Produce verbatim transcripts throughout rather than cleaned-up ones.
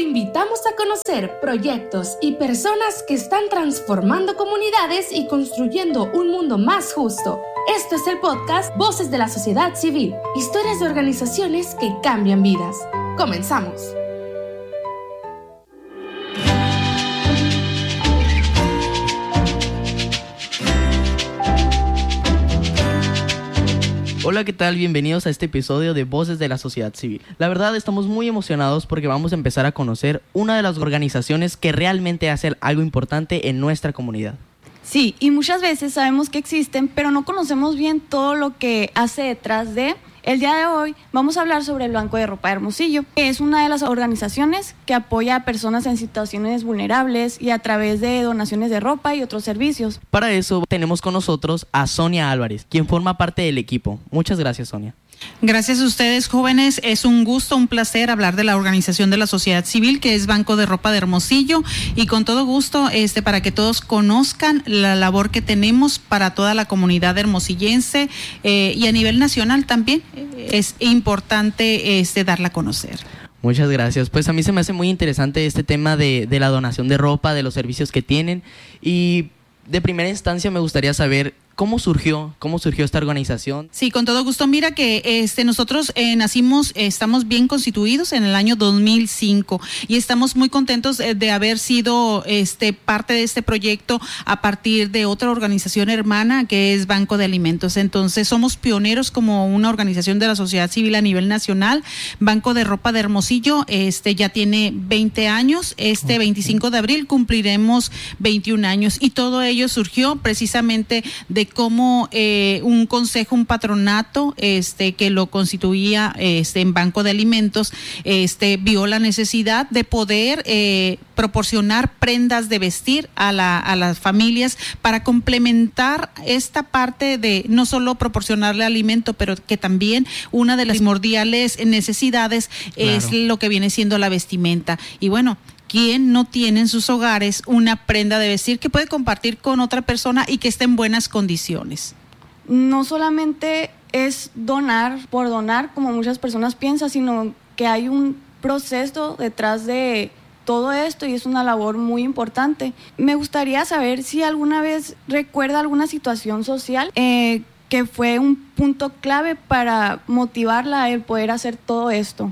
invitamos a conocer proyectos y personas que están transformando comunidades y construyendo un mundo más justo. Esto es el podcast Voces de la Sociedad Civil, historias de organizaciones que cambian vidas. Comenzamos. Hola, ¿qué tal? Bienvenidos a este episodio de Voces de la Sociedad Civil. La verdad, estamos muy emocionados porque vamos a empezar a conocer una de las organizaciones que realmente hacen algo importante en nuestra comunidad. Sí, y muchas veces sabemos que existen, pero no conocemos bien todo lo que hace detrás de. El día de hoy vamos a hablar sobre el Banco de Ropa de Hermosillo, que es una de las organizaciones que apoya a personas en situaciones vulnerables y a través de donaciones de ropa y otros servicios. Para eso tenemos con nosotros a Sonia Álvarez, quien forma parte del equipo. Muchas gracias, Sonia. Gracias a ustedes, jóvenes. Es un gusto, un placer hablar de la organización de la sociedad civil, que es Banco de Ropa de Hermosillo, y con todo gusto, este, para que todos conozcan la labor que tenemos para toda la comunidad hermosillense eh, y a nivel nacional también es importante este, darla a conocer. Muchas gracias. Pues a mí se me hace muy interesante este tema de, de la donación de ropa, de los servicios que tienen, y de primera instancia me gustaría saber ¿Cómo surgió? ¿Cómo surgió esta organización? Sí, con todo gusto. Mira que este, nosotros eh, nacimos, eh, estamos bien constituidos en el año dos mil cinco y estamos muy contentos eh, de haber sido este, parte de este proyecto a partir de otra organización hermana que es Banco de Alimentos. Entonces somos pioneros como una organización de la sociedad civil a nivel nacional. Banco de Ropa de Hermosillo este, ya tiene veinte años. Este veinticinco de abril cumpliremos veintiún años y todo ello surgió precisamente de cómo eh, un consejo, un patronato este, que lo constituía este, en Banco de Alimentos, este, vio la necesidad de poder eh, proporcionar prendas de vestir a, la, a las familias para complementar esta parte de no solo proporcionarle alimento, pero que también una de las primordiales necesidades es claro. Lo que viene siendo la vestimenta. Y bueno, ¿quién no tiene en sus hogares una prenda de vestir que puede compartir con otra persona y que esté en buenas condiciones? No solamente es donar por donar, como muchas personas piensan, sino que hay un proceso detrás de todo esto y es una labor muy importante. Me gustaría saber si alguna vez recuerda alguna situación social eh, que fue un punto clave para motivarla a el poder hacer todo esto.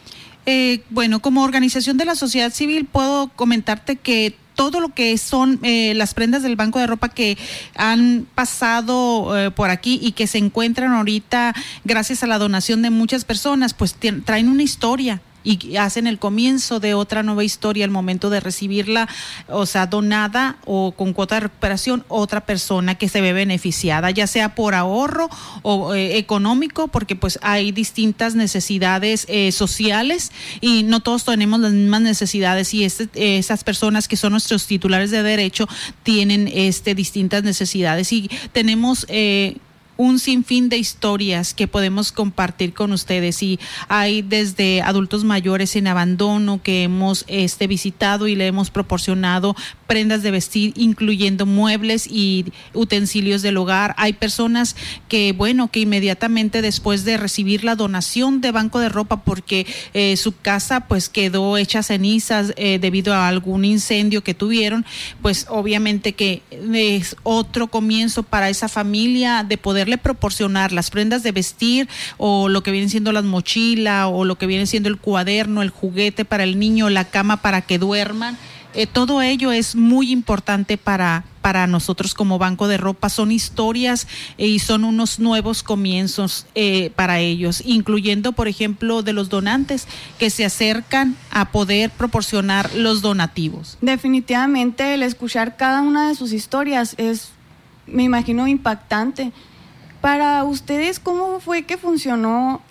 Eh, bueno, como organización de la sociedad civil puedo comentarte que todo lo que son eh, las prendas del Banco de Ropa que han pasado eh, por aquí y que se encuentran ahorita gracias a la donación de muchas personas, pues t- traen una historia y hacen el comienzo de otra nueva historia al momento de recibirla, o sea, donada o con cuota de recuperación, otra persona que se ve beneficiada, ya sea por ahorro o eh, económico, porque pues hay distintas necesidades eh, sociales y no todos tenemos las mismas necesidades y este, eh, esas personas que son nuestros titulares de derecho tienen este, distintas necesidades y tenemos eh, un sinfín de historias que podemos compartir con ustedes y hay desde adultos mayores en abandono que hemos este, visitado y le hemos proporcionado prendas de vestir, incluyendo muebles y utensilios del hogar. Hay personas que, bueno, que inmediatamente después de recibir la donación de Banco de Ropa porque eh, su casa pues quedó hecha cenizas eh, debido a algún incendio que tuvieron, pues obviamente que es otro comienzo para esa familia de poderle proporcionar las prendas de vestir o lo que viene siendo las mochilas o lo que viene siendo el cuaderno, el juguete para el niño, la cama para que duerman. Eh, todo ello es muy importante para, para nosotros como Banco de Ropa. Son historias eh, y son unos nuevos comienzos eh, para ellos, incluyendo, por ejemplo, de los donantes que se acercan a poder proporcionar los donativos. Definitivamente el escuchar cada una de sus historias es, me imagino, impactante. Para ustedes, ¿cómo fue que funcionó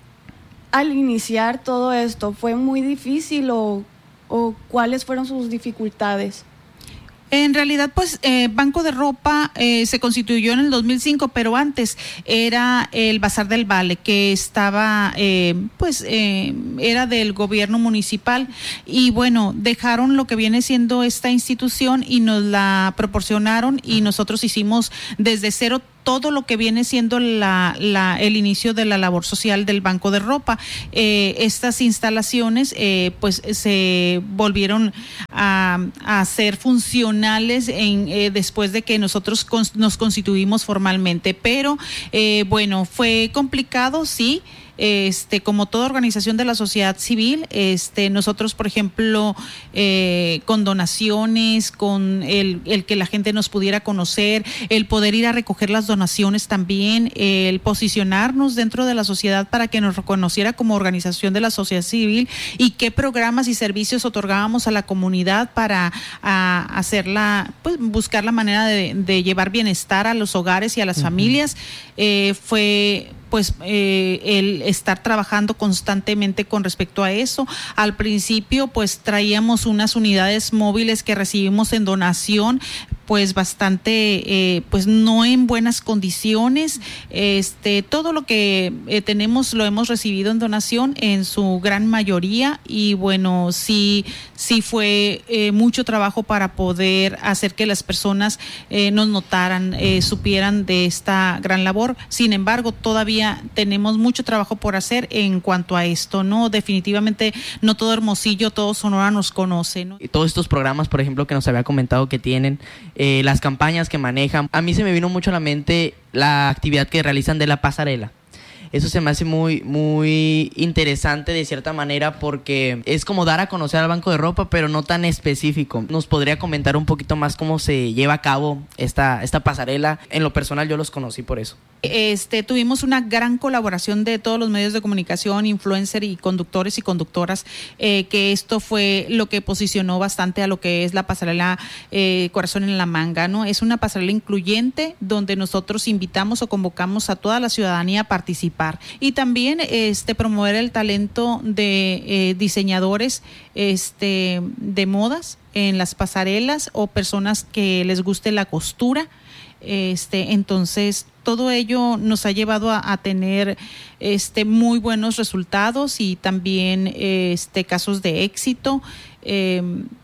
al iniciar todo esto? ¿Fue muy difícil o, o cuáles fueron sus dificultades? En realidad, pues, eh, Banco de Ropa eh, se constituyó en el dos mil cinco, pero antes era el Bazar del Vale, que estaba, eh, pues, eh, era del gobierno municipal. Y bueno, dejaron lo que viene siendo esta institución y nos la proporcionaron y nosotros hicimos desde cero todo lo que viene siendo la, la, el inicio de la labor social del Banco de Ropa. Eh, estas instalaciones eh, pues se volvieron a, a ser funcionales en, eh, después de que nosotros cons- nos constituimos formalmente, pero eh, bueno, fue complicado, sí. Este, como toda organización de la sociedad civil, este, nosotros, por ejemplo, eh, con donaciones, con el, el que la gente nos pudiera conocer, el poder ir a recoger las donaciones también, el posicionarnos dentro de la sociedad para que nos reconociera como organización de la sociedad civil y qué programas y servicios otorgábamos a la comunidad para a, hacerla, pues buscar la manera de, de llevar bienestar a los hogares y a las uh-huh. familias, eh, fue pues eh, el estar trabajando constantemente con respecto a eso. Al principio pues traíamos unas unidades móviles que recibimos en donación, pues bastante, eh, pues no en buenas condiciones. Este, todo lo que eh, tenemos lo hemos recibido en donación en su gran mayoría y bueno, sí, sí fue eh, mucho trabajo para poder hacer que las personas eh, nos notaran, eh, supieran de esta gran labor. Sin embargo, todavía tenemos mucho trabajo por hacer en cuanto a esto, ¿no? Definitivamente no todo Hermosillo, todo Sonora nos conoce, ¿no? Y todos estos programas, por ejemplo, que nos había comentado que tienen, eh, las campañas que manejan, a mí se me vino mucho a la mente la actividad que realizan de la pasarela. Eso se me hace muy, muy interesante de cierta manera porque es como dar a conocer al Banco de Ropa, pero no tan específico. ¿Nos podría comentar un poquito más cómo se lleva a cabo esta, esta pasarela? En lo personal yo los conocí por eso. Este, tuvimos una gran colaboración de todos los medios de comunicación, influencer y conductores y conductoras, eh, que esto fue lo que posicionó bastante a lo que es la pasarela eh, Corazón en la Manga, ¿no? Es una pasarela incluyente donde nosotros invitamos o convocamos a toda la ciudadanía a participar y también este, promover el talento de eh, diseñadores este, de modas en las pasarelas o personas que les guste la costura. Este, entonces todo ello nos ha llevado a, a tener este, muy buenos resultados y también este, casos de éxito. Eh,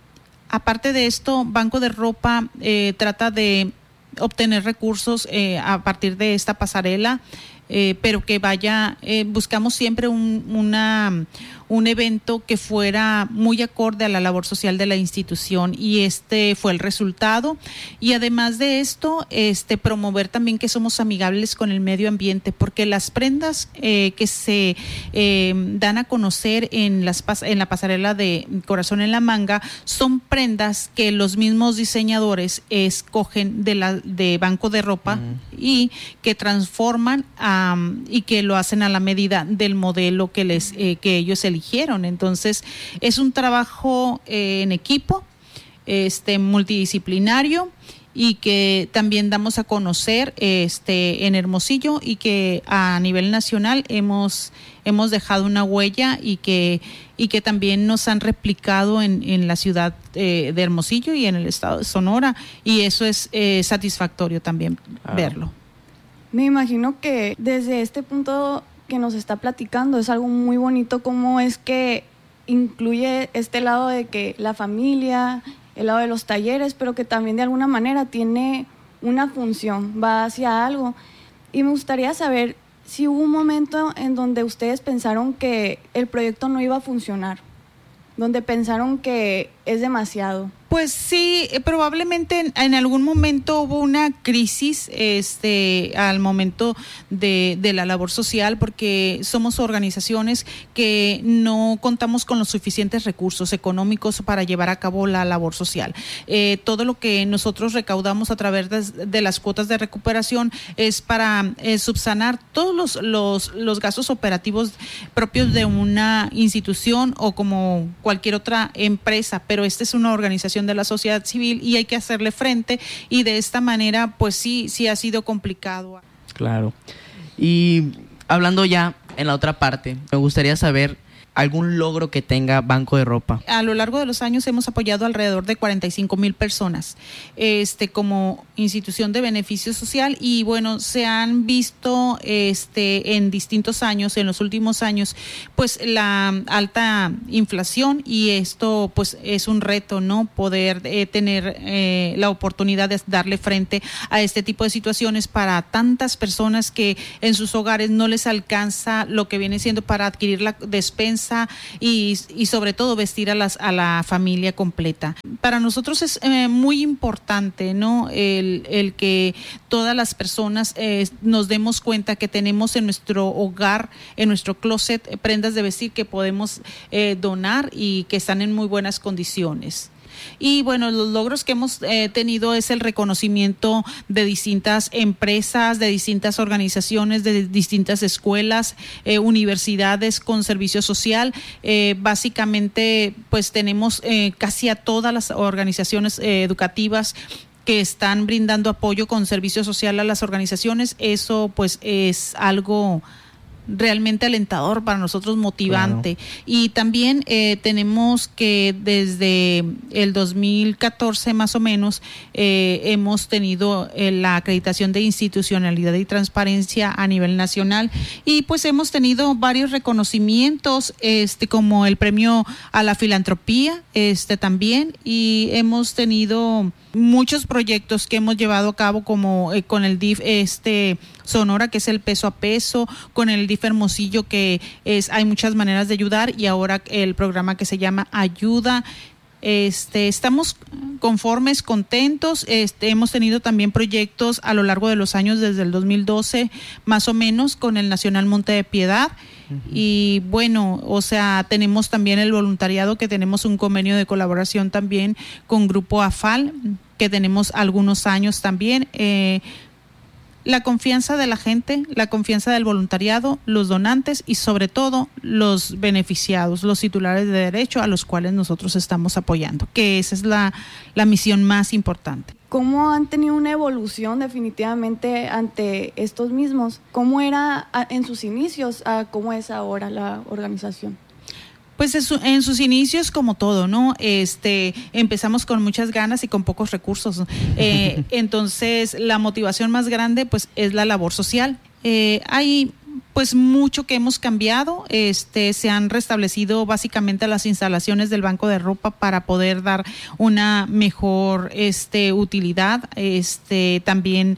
aparte de esto, Banco de Ropa eh, trata de obtener recursos eh, a partir de esta pasarela, eh, pero que vaya, eh, buscamos siempre un, una, un evento que fuera muy acorde a la labor social de la institución y este fue el resultado. Y además de esto, este promover también que somos amigables con el medio ambiente, porque las prendas eh, que se eh, dan a conocer en, las, en la pasarela de Corazón en la Manga son prendas que los mismos diseñadores escogen de, la, de Banco de Ropa mm. y que transforman um, y que lo hacen a la medida del modelo que, les, eh, que ellos eligieron. Entonces es un trabajo eh, en equipo, este multidisciplinario y que también damos a conocer este en Hermosillo y que a nivel nacional hemos hemos dejado una huella y que y que también nos han replicado en, en la ciudad eh, de Hermosillo y en el estado de Sonora y eso es eh, satisfactorio también ah. verlo. Me imagino que desde este punto que nos está platicando es algo muy bonito, cómo es que incluye este lado de que la familia, el lado de los talleres, pero que también de alguna manera tiene una función, va hacia algo. Y me gustaría saber si hubo un momento en donde ustedes pensaron que el proyecto no iba a funcionar, donde pensaron que es demasiado. Pues sí, eh, probablemente en, en algún momento hubo una crisis este, al momento de, de la labor social, porque somos organizaciones que no contamos con los suficientes recursos económicos para llevar a cabo la labor social. Eh, todo lo que nosotros recaudamos a través de, de las cuotas de recuperación es para eh, subsanar todos los, los, los gastos operativos propios de una institución o como cualquier otra empresa, pero esta es una organización de la sociedad civil y hay que hacerle frente y de esta manera pues sí, sí ha sido complicado. Claro. Y hablando ya en la otra parte, me gustaría saber algún logro que tenga Banco de Ropa? A lo largo de los años hemos apoyado alrededor de cuarenta y cinco mil personas este, como institución de beneficio social y bueno, se han visto este, en distintos años, en los últimos años, pues la alta inflación y esto pues es un reto, ¿no? Poder eh, tener eh, la oportunidad de darle frente a este tipo de situaciones para tantas personas que en sus hogares no les alcanza lo que viene siendo para adquirir la despensa Y, y sobre todo vestir a, las, a la familia completa. Para nosotros es eh, muy importante, ¿no? El, el que todas las personas eh, nos demos cuenta que tenemos en nuestro hogar, en nuestro closet, eh, prendas de vestir que podemos eh, donar y que están en muy buenas condiciones. Y bueno, los logros que hemos eh, tenido es el reconocimiento de distintas empresas, de distintas organizaciones, de distintas escuelas, eh, universidades con servicio social. Eh, básicamente, pues tenemos eh, casi a todas las organizaciones eh, educativas que están brindando apoyo con servicio social a las organizaciones. Eso pues es algo realmente alentador para nosotros, motivante. Claro. Y también eh, tenemos que desde el dos mil catorce más o menos eh, hemos tenido eh, la acreditación de institucionalidad y transparencia a nivel nacional y pues hemos tenido varios reconocimientos este como el premio a la filantropía este también y hemos tenido muchos proyectos que hemos llevado a cabo como eh, con el D I F este Sonora, que es el peso a peso, con el D I F Hermosillo, que es hay muchas maneras de ayudar, y ahora el programa que se llama Ayuda. Este, estamos conformes, contentos. Este, hemos tenido también proyectos a lo largo de los años, desde el dos mil doce más o menos, con el Nacional Monte de Piedad. Uh-huh. Y bueno, o sea, tenemos también el voluntariado, que tenemos un convenio de colaboración también con Grupo AFAL, que tenemos algunos años también. Eh, La confianza de la gente, la confianza del voluntariado, los donantes y sobre todo los beneficiados, los titulares de derecho a los cuales nosotros estamos apoyando, que esa es la, la misión más importante. ¿Cómo han tenido una evolución definitivamente ante estos mismos? ¿Cómo era en sus inicios a cómo es ahora la organización? Pues en sus inicios, como todo, ¿no? Este, empezamos con muchas ganas y con pocos recursos. Eh, entonces, la motivación más grande, pues, es la labor social. Eh, hay, pues, mucho que hemos cambiado. Este, se han restablecido básicamente las instalaciones del Banco de Ropa para poder dar una mejor, este, utilidad. Este, también.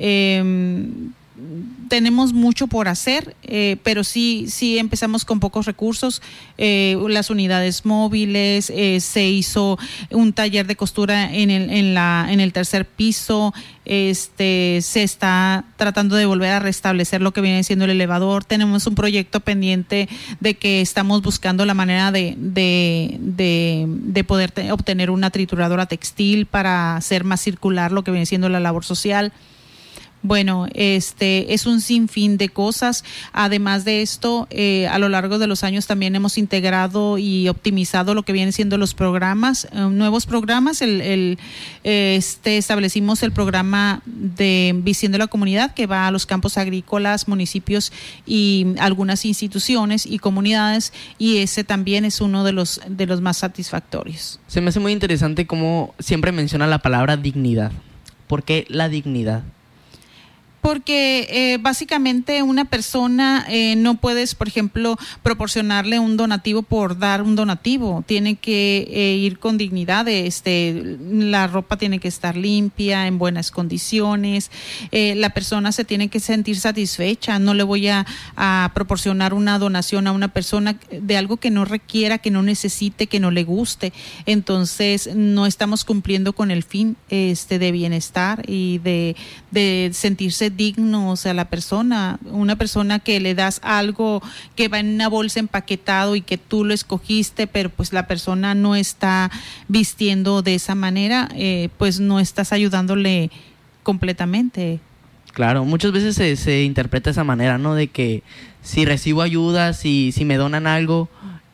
Eh, Tenemos mucho por hacer, eh, pero sí, sí empezamos con pocos recursos. Eh, las unidades móviles, eh, se hizo un taller de costura en el, en la, en el tercer piso. Este, se está tratando de volver a restablecer lo que viene siendo el elevador. Tenemos un proyecto pendiente de que estamos buscando la manera de, de, de, de poder te, obtener una trituradora textil para hacer más circular lo que viene siendo la labor social. Bueno, este es un sinfín de cosas. Además de esto, eh, a lo largo de los años también hemos integrado y optimizado lo que vienen siendo los programas, eh, nuevos programas. El, el este establecimos el programa de Visión de la Comunidad, que va a los campos agrícolas, municipios y algunas instituciones y comunidades, y ese también es uno de los de los más satisfactorios. Se me hace muy interesante cómo siempre menciona la palabra dignidad. ¿Por qué la dignidad? Porque eh, básicamente una persona eh, no puedes, por ejemplo, proporcionarle un donativo por dar un donativo. Tiene que eh, ir con dignidad. Este, la ropa tiene que estar limpia, en buenas condiciones. Eh, la persona se tiene que sentir satisfecha. No le voy a, a proporcionar una donación a una persona de algo que no requiera, que no necesite, que no le guste. Entonces no estamos cumpliendo con el fin este, de bienestar y de, de sentirse digno. O sea, la persona, una persona que le das algo que va en una bolsa empaquetado y que tú lo escogiste, pero pues la persona no está vistiendo de esa manera, eh, pues no estás ayudándole completamente. Claro, muchas veces se, se interpreta de esa manera, ¿no? De que si recibo ayuda, si, si me donan algo,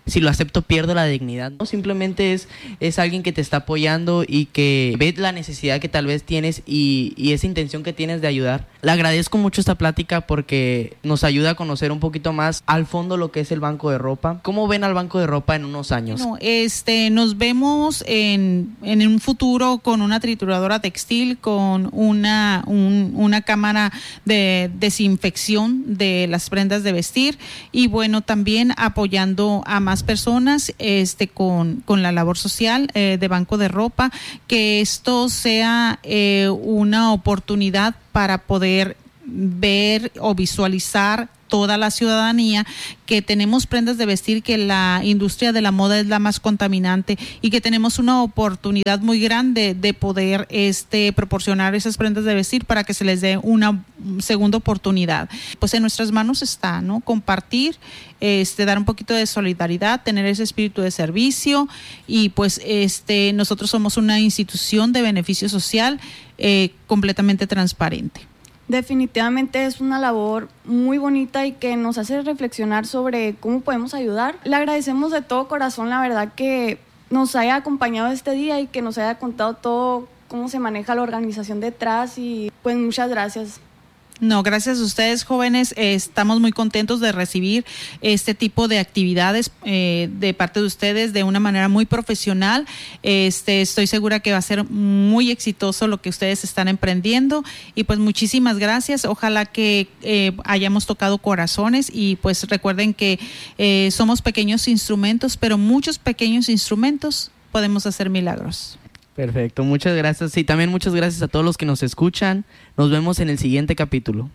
si lo acepto pierdo la dignidad. No, simplemente es, es alguien que te está apoyando y que ve la necesidad que tal vez tienes y, y esa intención que tienes de ayudar. Le agradezco mucho esta plática porque nos ayuda a conocer un poquito más al fondo lo que es el Banco de Ropa. ¿Cómo ven al Banco de Ropa en unos años? Bueno, este, nos vemos en, en un futuro con una trituradora textil, con una, un, una cámara de desinfección de las prendas de vestir y bueno, también apoyando a más personas este, con, con la labor social eh, de Banco de Ropa, que esto sea eh, una oportunidad para poder ver o visualizar toda la ciudadanía que tenemos prendas de vestir, que la industria de la moda es la más contaminante y que tenemos una oportunidad muy grande de poder este proporcionar esas prendas de vestir para que se les dé una segunda oportunidad. Pues en nuestras manos está, ¿no? Compartir, este, dar un poquito de solidaridad, tener ese espíritu de servicio y pues este nosotros somos una institución de beneficio social eh, completamente transparente. Definitivamente es una labor muy bonita y que nos hace reflexionar sobre cómo podemos ayudar. Le agradecemos de todo corazón, la verdad, que nos haya acompañado este día y que nos haya contado todo, cómo se maneja la organización detrás y pues muchas gracias. No, gracias a ustedes, jóvenes. Eh, estamos muy contentos de recibir este tipo de actividades eh, de parte de ustedes de una manera muy profesional. Este, estoy segura que va a ser muy exitoso lo que ustedes están emprendiendo y pues muchísimas gracias. Ojalá que eh, hayamos tocado corazones y pues recuerden que eh, somos pequeños instrumentos, pero muchos pequeños instrumentos podemos hacer milagros. Perfecto, muchas gracias. Y también muchas gracias a todos los que nos escuchan. Nos vemos en el siguiente capítulo.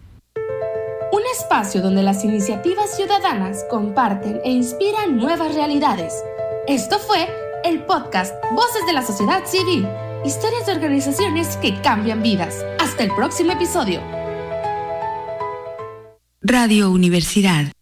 Un espacio donde las iniciativas ciudadanas comparten e inspiran nuevas realidades. Esto fue el podcast Voces de la Sociedad Civil. Historias de organizaciones que cambian vidas. Hasta el próximo episodio. Radio Universidad.